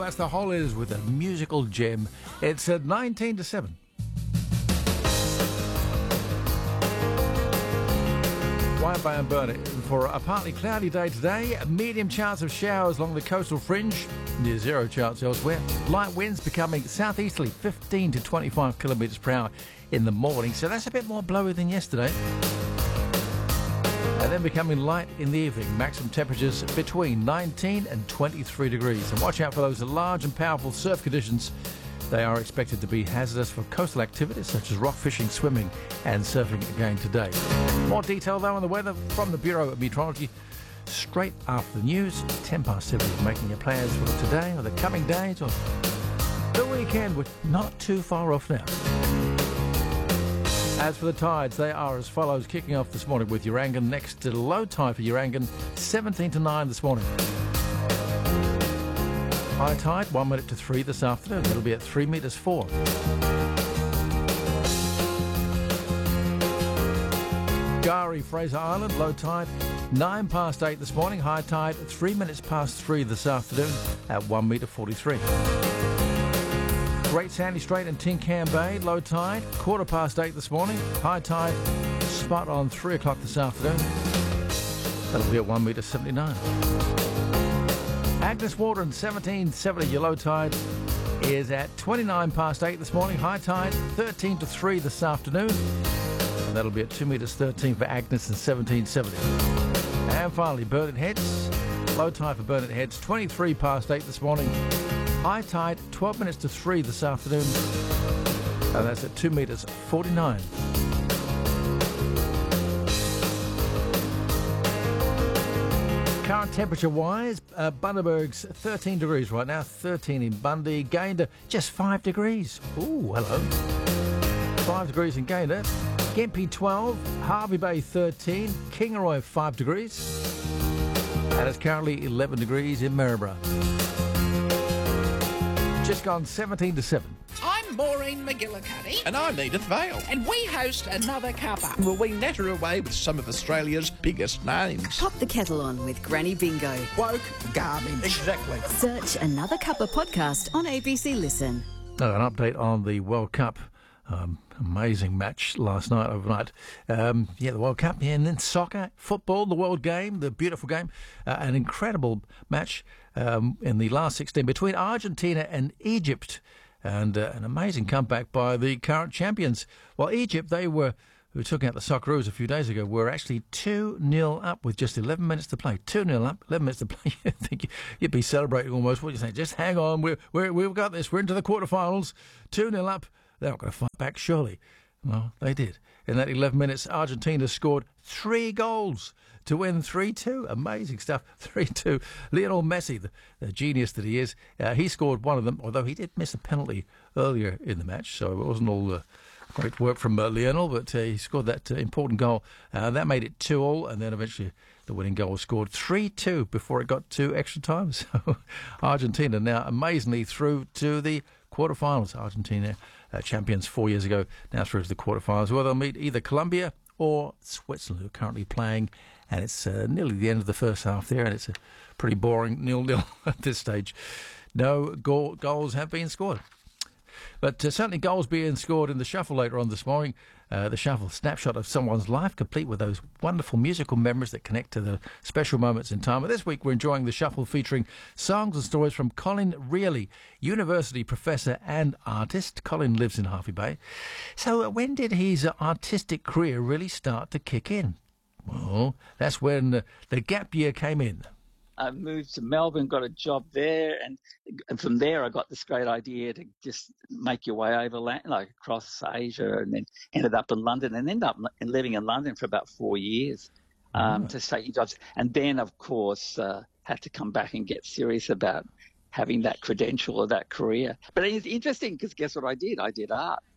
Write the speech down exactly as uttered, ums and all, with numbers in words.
that's the Holidays with a musical gem. It's at nineteen to seven. White Bay and Burnett for a partly cloudy day today. A medium chance of showers along the coastal fringe. Near zero chance elsewhere. Light winds becoming southeasterly, fifteen to twenty-five kilometres per hour in the morning. So that's a bit more blowy than yesterday. And then becoming light in the evening. Maximum temperatures between nineteen and twenty-three degrees. And watch out for those large and powerful surf conditions. They are expected to be hazardous for coastal activities such as rock fishing, swimming and surfing again today. More detail though on the weather from the Bureau of Meteorology straight after the news. ten past seven, making your plans for today or the coming days or the weekend. We're not too far off now. As for the tides, they are as follows, kicking off this morning with Urangan. Next to the low tide for Urangan, seventeen to nine this morning. High tide, one minute to three this afternoon. It'll be at three metres four. Gari, Fraser Island, low tide, nine past eight this morning. High tide, three minutes past three this afternoon at one metre forty-three. Great Sandy Strait and Tin Can Bay, low tide, quarter past eight this morning. High tide, spot on three o'clock this afternoon. That'll be at one metre seventy-nine. Agnes Water and seventeen seventy, your low tide is at twenty-nine past eight this morning. High tide, thirteen to three this afternoon. And that'll be at two metres thirteen for Agnes and seventeen seventy. And finally, Burnett Heads. Low tide for Burnett Heads, twenty-three past eight this morning. High tide, twelve minutes to three this afternoon. And that's at two metres forty-nine. Current temperature-wise, uh, Bundaberg's thirteen degrees right now, thirteen in Bundy. Gayndah, just five degrees. Ooh, hello. five degrees in Gayndah. Gympie, twelve. Hervey Bay, thirteen. Kingaroy, five degrees. And it's currently eleven degrees in Maryborough. Just gone seventeen to seven. I'm Maureen McGillicuddy. And I'm Edith Vale. And we host Another Cuppa. Well, we natter away with some of Australia's biggest names. Pop the kettle on with Granny Bingo. Woke garbage. Exactly. Search Another Cuppa podcast on A B C Listen. Now, an update on the World Cup. Um, amazing match last night, overnight. Um, yeah, the World Cup, yeah, and then soccer, football, the world game, the beautiful game. Uh, an incredible match um, in the last sixteen between Argentina and Egypt. And uh, an amazing comeback by the current champions. Well, Egypt, they were, who took out the Socceroos a few days ago, were actually two nil up with just eleven minutes to play. two nil up, eleven minutes to play. I think you'd be celebrating almost. What do you say? Just hang on. We're, we're, we've got this. We're into the quarterfinals. two nil up. They're not going to fight back, surely. Well, they did. In that eleven minutes, Argentina scored three goals to win three two. Amazing stuff. three two. Lionel Messi, the, the genius that he is, uh, he scored one of them, although he did miss a penalty earlier in the match, so it wasn't all uh, great work from uh, Lionel, but uh, he scored that uh, important goal. Uh, that made it two all, and then eventually the winning goal was scored three two before it got to extra time. So Argentina now amazingly through to the quarterfinals. Argentina uh, champions four years ago, now through to the quarterfinals, where they'll meet either Colombia or Switzerland, who are currently playing, and it's uh, nearly the end of the first half there, and it's a pretty boring nil-nil at this stage. No go- goals have been scored. But uh, certainly goals being scored in the shuffle later on this morning. Uh, the shuffle, snapshot of someone's life, complete with those wonderful musical memories that connect to the special moments in time. And this week we're enjoying the shuffle featuring songs and stories from Colin Reilly, university professor and artist. Colin lives in Hervey Bay. So uh, when did his uh, artistic career really start to kick in? Well, that's when uh, the gap year came in. I moved to Melbourne, got a job there, and, and from there I got this great idea to just make your way overland, like across Asia, and then ended up in London and ended up living in London for about four years um, oh. to take jobs. And then, of course, uh, had to come back and get serious about having that credential or that career. But it's interesting because guess what I did? I did art.